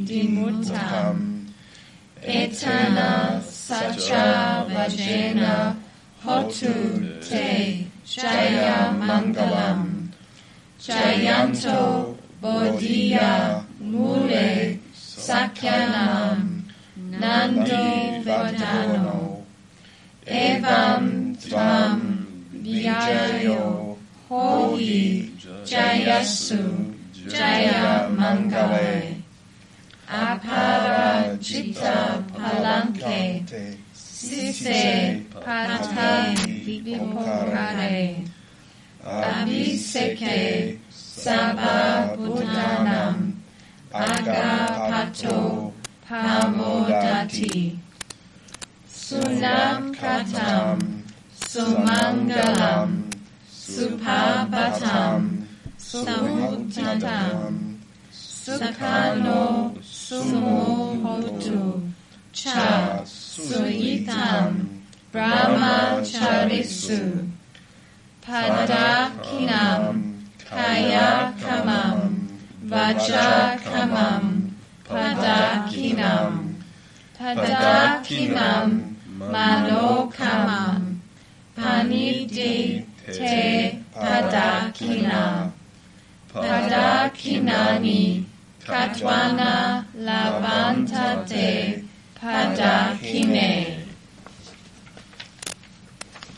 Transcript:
dimuttam. Etana sacha vajena hotu te jaya mangalam. Jayanto bodhiya mule sakyanam nandi vadano. Evam tvam vijayo hohi jayasu jaya mangale. Apara chitta palanke sise pate vipokare. Abhiseke sabha buddhanam agapato pamodati. Sunam katam sumangalam supabhatam samudditam sukhano sumo hotu cha suyitam brahmacharisu padakinam kayakamam vajakamam padakinam manokamam panidi te padakinani katwana lavantate padakine.